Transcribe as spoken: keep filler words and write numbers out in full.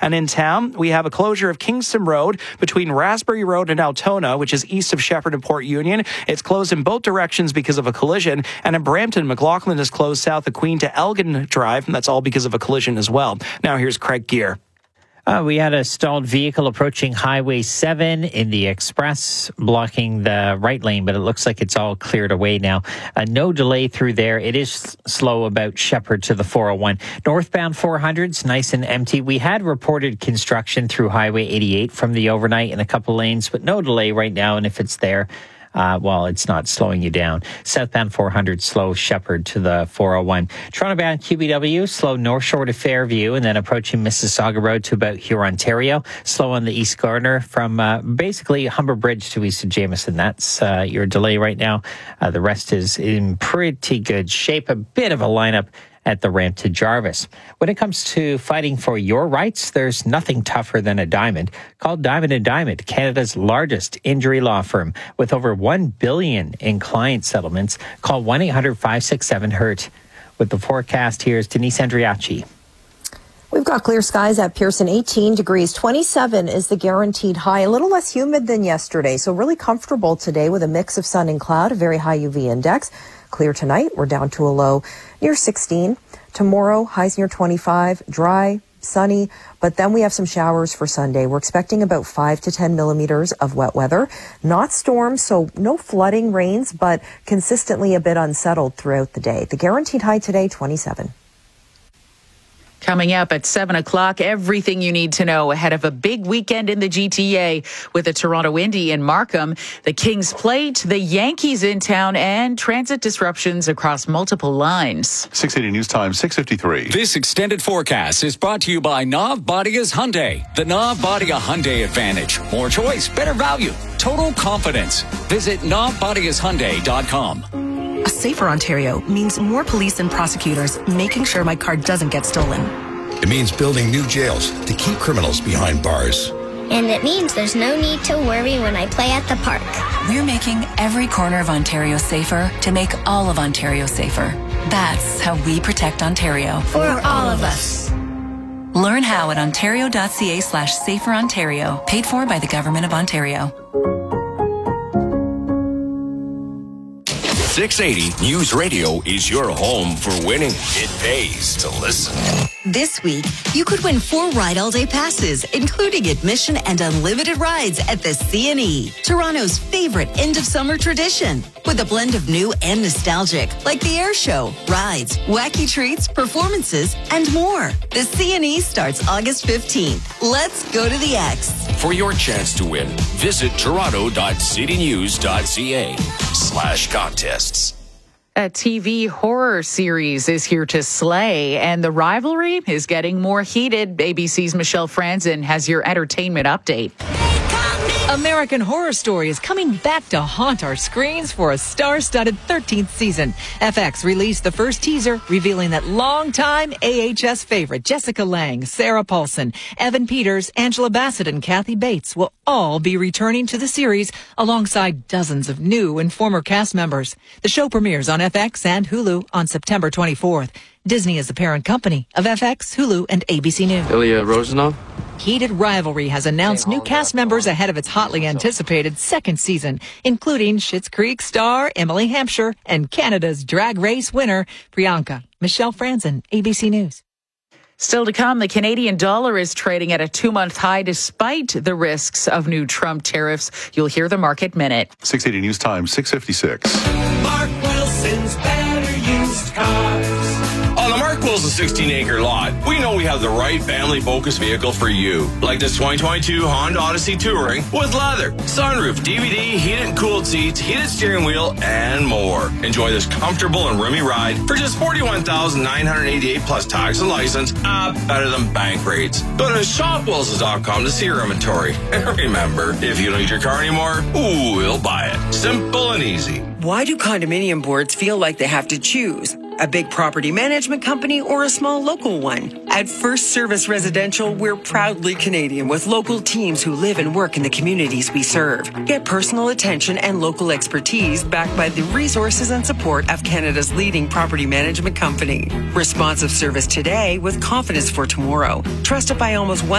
And in town, we have a closure of Kingston Road between Raspberry Road and Altona, which is east of Shepherd and Port Union. It's closed in both directions because of a collision. And in Brampton, McLaughlin is closed south of Queen to Elgin Drive, and that's all because of a collision as well. Now here's Craig Gear. Uh, we had a stalled vehicle approaching Highway seven in the Express, blocking the right lane, but it looks like it's all cleared away now. Uh, no delay through there. It is slow about Shepherd to the four oh one. Northbound four hundred's nice and empty. We had reported construction through Highway eighty-eight from the overnight in a couple lanes, but no delay right now, and if it's there, Uh, well, it's not slowing you down. Southbound four hundred, slow Shepherd to the four oh one. Toronto-bound Q B W, slow North Shore to Fairview, and then approaching Mississauga Road to about Huron, Ontario. Slow on the East Gardiner from uh, basically Humber Bridge to east of Jameson. That's uh, your delay right now. Uh, the rest is in pretty good shape. A bit of a lineup at the ramp to Jarvis. When it comes to fighting for your rights, there's nothing tougher than a diamond. Call Diamond and Diamond, Canada's largest injury law firm. With over one billion dollars in client settlements, call one eight hundred five six seven hurt. With the forecast, here's Denise Andriachi. We've got clear skies at Pearson, eighteen degrees. twenty-seven is the guaranteed high, a little less humid than yesterday. So really comfortable today with a mix of sun and cloud, a very high U V index. Clear tonight, we're down to a low near sixteen. Tomorrow, highs near twenty-five, dry, sunny, but then we have some showers for Sunday. We're expecting about five to ten millimeters of wet weather. Not storms, so no flooding rains, but consistently a bit unsettled throughout the day. The guaranteed high today, twenty-seven. Coming up at seven o'clock, everything you need to know ahead of a big weekend in the G T A with the Toronto Indy in Markham, the Kings Plate, the Yankees in town, and transit disruptions across multiple lines. six eighty News Time, six fifty-three. This extended forecast is brought to you by Navbadia's Hyundai. The Navbadia Hyundai Advantage. More choice, better value, total confidence. Visit navbadias hyundai dot com. A safer Ontario means more police and prosecutors making sure my car doesn't get stolen. It means building new jails to keep criminals behind bars. And it means there's no need to worry when I play at the park. We're making every corner of Ontario safer to make all of Ontario safer. That's how we protect Ontario. For all of us. Learn how at ontario.ca slash safer Ontario. Paid for by the Government of Ontario. six eighty News Radio is your home for winning. It pays to listen. This week, you could win four Ride All Day passes, including admission and unlimited rides at the C and E, Toronto's favorite end-of-summer tradition. With a blend of new and nostalgic, like the air show, rides, wacky treats, performances, and more. The C and E starts August fifteenth. Let's go to the X. For your chance to win, visit toronto.citynews.ca slash contests. A T V horror series is here to slay, and the rivalry is getting more heated. A B C's Michelle Franzen has your entertainment update. American Horror Story is coming back to haunt our screens for a star-studded thirteenth season. F X released the first teaser, revealing that longtime A H S favorite Jessica Lange, Sarah Paulson, Evan Peters, Angela Bassett, and Kathy Bates will all be returning to the series alongside dozens of new and former cast members. The show premieres on F X and Hulu on September twenty-fourth. Disney is the parent company of F X, Hulu, and A B C News. Ilya Rosanov. Heated Rivalry has announced new cast members ahead of its hotly anticipated second season, including Schitt's Creek star Emily Hampshire and Canada's Drag Race winner Priyanka. Michelle Franzen, A B C News. Still to come, the Canadian dollar is trading at a two-month high despite the risks of new Trump tariffs. You'll hear the Market Minute. six eighty News Time, six fifty-six. Mark Wilson's Better Used Cars. On the Mark Wilson sixteen acre lot, we know we have the right family-focused vehicle for you. Like this twenty twenty-two Honda Odyssey Touring with leather, sunroof, D V D, heated and cooled seats, heated steering wheel, and more. Enjoy this comfortable and roomy ride for just forty-one thousand nine hundred eighty-eight dollars plus tax and license. Ah, better than bank rates. Go to shop wilsons dot com to see your inventory. And remember, if you don't need your car anymore, ooh, we'll buy it. Simple and easy. Why do condominium boards feel like they have to choose? A big property management company or a small local one? At First Service Residential, we're proudly Canadian with local teams who live and work in the communities we serve. Get personal attention and local expertise backed by the resources and support of Canada's leading property management company. Responsive service today with confidence for tomorrow. Trusted by almost one